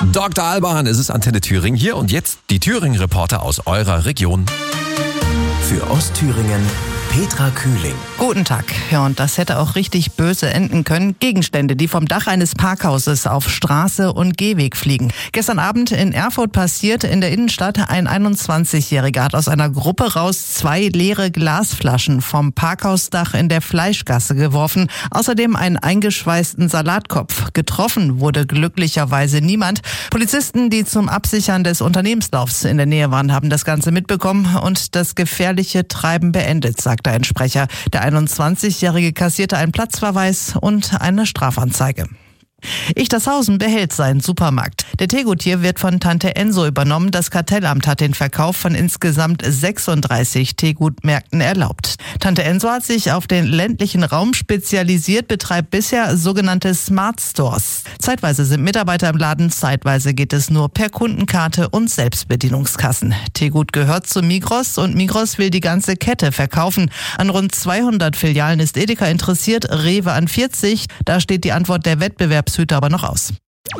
Dr. Alban, es ist Antenne Thüringen hier und jetzt die Thüringen-Reporter aus eurer Region. Für Ostthüringen Petra Kühling. Guten Tag. Ja, und das hätte auch richtig böse enden können. Gegenstände, die vom Dach eines Parkhauses auf Straße und Gehweg fliegen. Gestern Abend in Erfurt passiert in der Innenstadt. Ein 21-Jähriger hat aus einer Gruppe raus 2 leere Glasflaschen vom Parkhausdach in der Fleischgasse geworfen. Außerdem einen eingeschweißten Salatkopf. Getroffen wurde glücklicherweise niemand. Polizisten, die zum Absichern des Unternehmenslaufs in der Nähe waren, haben das Ganze mitbekommen und das gefährliche Treiben beendet, sagt ein Sprecher. Der 21-Jährige kassierte einen Platzverweis und eine Strafanzeige. Ichtershausen behält seinen Supermarkt. Der Teeguttier wird von Tante Enso übernommen. Das Kartellamt hat den Verkauf von insgesamt 36 Teegutmärkten erlaubt. Tante Enso hat sich auf den ländlichen Raum spezialisiert, betreibt bisher sogenannte Smart Stores. Zeitweise sind Mitarbeiter im Laden, zeitweise geht es nur per Kundenkarte und Selbstbedienungskassen. Teegut gehört zu Migros und Migros will die ganze Kette verkaufen. An rund 200 Filialen ist Edeka interessiert, Rewe an 40. Da steht die Antwort der Wettbewerbshüter aber noch aus.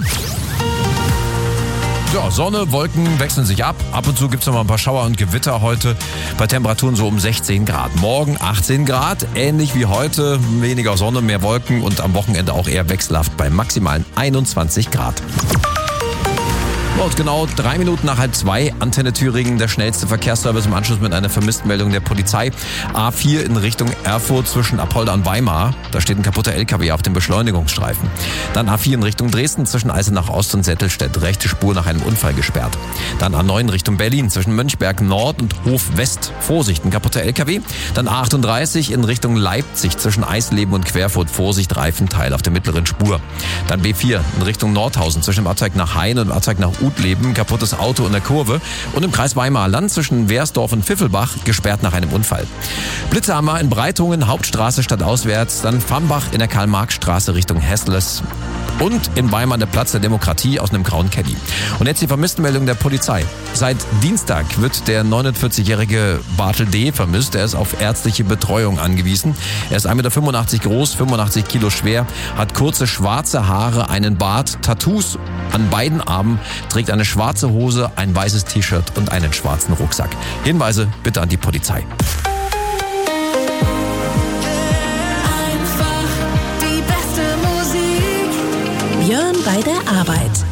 Ja, Sonne, Wolken wechseln sich ab. Ab und zu gibt es noch mal ein paar Schauer und Gewitter heute. Bei Temperaturen so um 16 Grad. Morgen 18 Grad, ähnlich wie heute. Weniger Sonne, mehr Wolken und am Wochenende auch eher wechselhaft bei maximalen 21 Grad. Und genau 3 Minuten nach 1:30, Antenne Thüringen, der schnellste Verkehrsservice im Anschluss mit einer Vermisstenmeldung der Polizei. A4 in Richtung Erfurt zwischen Apolda und Weimar. Da steht ein kaputter LKW auf dem Beschleunigungsstreifen. Dann A4 in Richtung Dresden zwischen Eisenach Ost und Settelstedt. Rechte Spur nach einem Unfall gesperrt. Dann A9 in Richtung Berlin zwischen Mönchberg Nord und Hof West. Vorsicht, ein kaputter LKW. Dann A38 in Richtung Leipzig zwischen Eisleben und Querfurt. Vorsicht, Reifenteil auf der mittleren Spur. Dann B4 in Richtung Nordhausen zwischen dem Abzweig nach Hain und dem Abzweig nach Utleben, kaputtes Auto in der Kurve und im Kreis Weimarer Land zwischen Wehrsdorf und Pfiffelbach gesperrt nach einem Unfall. Blitzhammer in Breitungen, Hauptstraße stadtauswärts, dann Fambach in der Karl-Marx-Straße Richtung Hessles und in Weimar der Platz der Demokratie aus einem grauen Caddy. Und jetzt die Vermisstenmeldung der Polizei. Seit Dienstag wird der 49-jährige Bartel D. vermisst. Er ist auf ärztliche Betreuung angewiesen. Er ist 1,85 Meter groß, 85 Kilo schwer, hat kurze schwarze Haare, einen Bart, Tattoos an beiden Armen, trägt eine schwarze Hose, ein weißes T-Shirt und einen schwarzen Rucksack. Hinweise bitte an die Polizei. Björn bei der Arbeit.